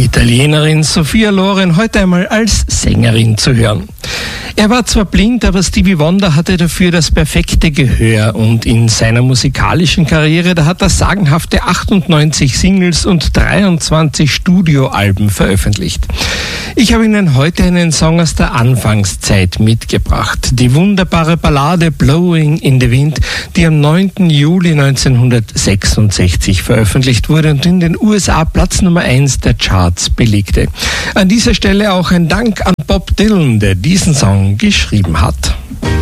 Die Italienerin Sophia Loren heute einmal als Sängerin zu hören. Er war zwar blind, aber Stevie Wonder hatte dafür das perfekte Gehör und in seiner musikalischen Karriere, da hat er sagenhafte 98 Singles und 23 Studioalben veröffentlicht. Ich habe Ihnen heute einen Song aus der Anfangszeit mitgebracht. Die wunderbare Ballade Blowing in the Wind, die am 9. Juli 1966 veröffentlicht wurde und in den USA Platz Nummer 1 der Charts belegte. An dieser Stelle auch ein Dank an Bob Dylan, der diesen Song geschrieben hat.